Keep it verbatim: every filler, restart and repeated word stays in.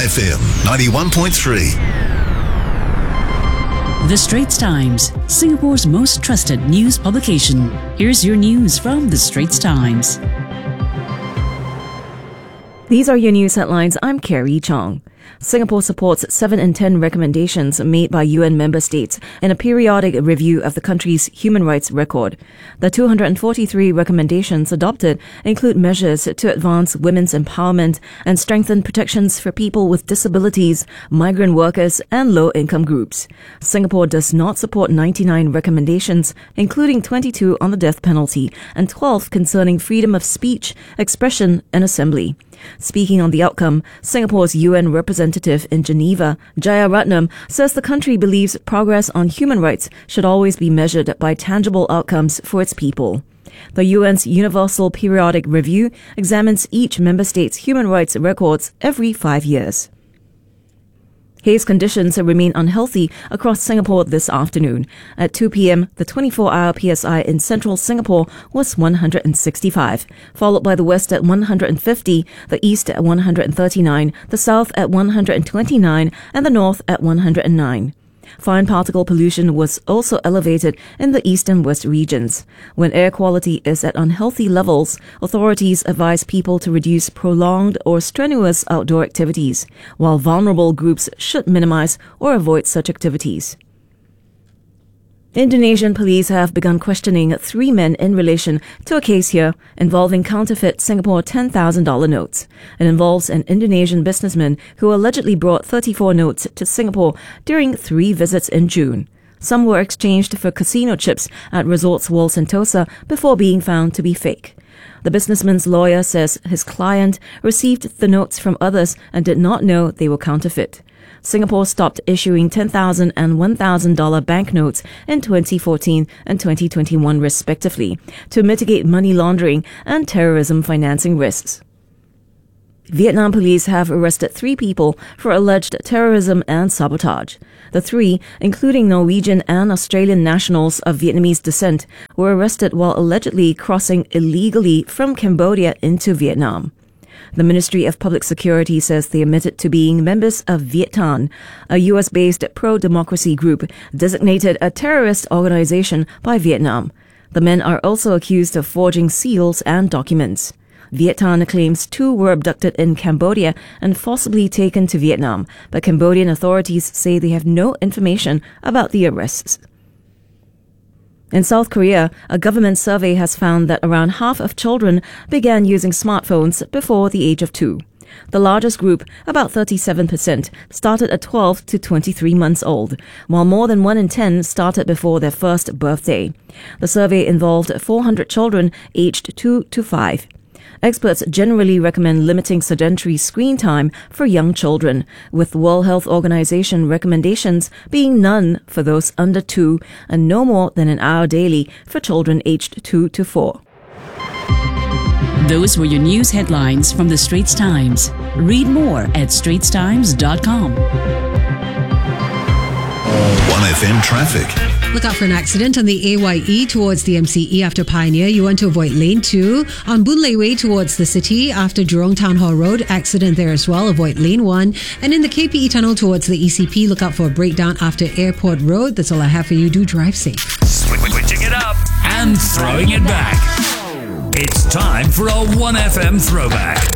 F M ninety-one point three. The Straits Times, Singapore's most trusted news publication. Here's your news from The Straits Times. These are your news headlines. I'm Carrie Chong. Singapore supports seven in ten recommendations made by U N member states in a periodic review of the country's human rights record. The two hundred forty-three recommendations adopted include measures to advance women's empowerment and strengthen protections for people with disabilities, migrant workers, and low-income groups. Singapore does not support ninety-nine recommendations, including twenty-two on the death penalty and twelve concerning freedom of speech, expression, and assembly. Speaking on the outcome, Singapore's U N representative in Geneva, Jayaratnam, says the country believes progress on human rights should always be measured by tangible outcomes for its people. The U N's Universal Periodic Review examines each member state's human rights records every five years. Haze conditions remain unhealthy across Singapore this afternoon. At two p.m., the twenty-four hour P S I in central Singapore was one hundred sixty-five, followed by the west at one hundred fifty, the east at one hundred thirty-nine, the south at one hundred twenty-nine, and the north at one hundred nine. Fine particle pollution was also elevated in the east and west regions. When air quality is at unhealthy levels, authorities advise people to reduce prolonged or strenuous outdoor activities, while vulnerable groups should minimize or avoid such activities. Indonesian police have begun questioning three men in relation to a case here involving counterfeit Singapore ten thousand dollars notes. It involves an Indonesian businessman who allegedly brought thirty-four notes to Singapore during three visits in June. Some were exchanged for casino chips at Resorts World Sentosa before being found to be fake. The businessman's lawyer says his client received the notes from others and did not know they were counterfeit. Singapore stopped issuing ten thousand dollars and one thousand dollars banknotes in twenty fourteen and twenty twenty-one respectively to mitigate money laundering and terrorism financing risks. Vietnam police have arrested three people for alleged terrorism and sabotage. The three, including Norwegian and Australian nationals of Vietnamese descent, were arrested while allegedly crossing illegally from Cambodia into Vietnam. The Ministry of Public Security says they admitted to being members of Viet Thanh, a U S-based pro-democracy group designated a terrorist organization by Vietnam. The men are also accused of forging seals and documents. Viet Thanh claims two were abducted in Cambodia and forcibly taken to Vietnam, but Cambodian authorities say they have no information about the arrests. In South Korea, a government survey has found that around half of children began using smartphones before the age of two. The largest group, about thirty-seven percent, started at twelve to twenty-three months old, while more than one in ten started before their first birthday. The survey involved four hundred children aged two to five. Experts generally recommend limiting sedentary screen time for young children, with the World Health Organization recommendations being none for those under two and no more than an hour daily for children aged two to four. Those were your news headlines from The Straits Times. Read more at straits times dot com. one F M traffic. Look out for an accident on the A Y E towards the M C E after Pioneer. You want to avoid lane two. On Boon Lay Way towards the city after Jurong Town Hall Road, accident there as well. Avoid lane one. And in the K P E tunnel towards the E C P, look out for a breakdown after Airport Road. That's all I have for you. Do drive safe. Switching it up and throwing it back. It's time for a one F M throwback.